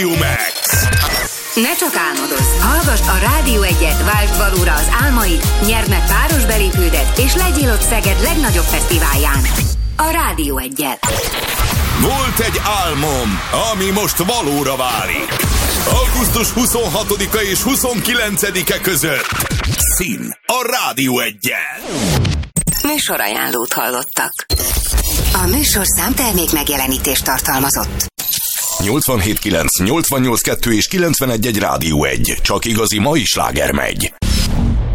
Max. Ne csak álmodozz, hallgasd a Rádió 1-et, váltsd valóra az álmaid, nyerd meg páros belépődet, és legyél ott Szeged legnagyobb fesztiválján. A Rádió 1-et. Volt egy álmom, ami most valóra válik. Augusztus 26-a és 29-e között. Szín a Rádió 1-jel. Műsorajánlót hallottak. A műsorszám termék megjelenítést tartalmazott. 87.9, 88.2 és 91.1 Rádió 1. Csak igazi mai sláger megy.